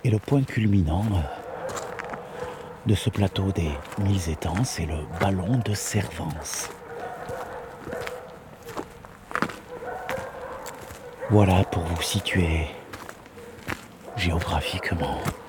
Et le point culminant de ce plateau des 1000 étangs, c'est le ballon de Servance. Voilà pour vous situer géographiquement.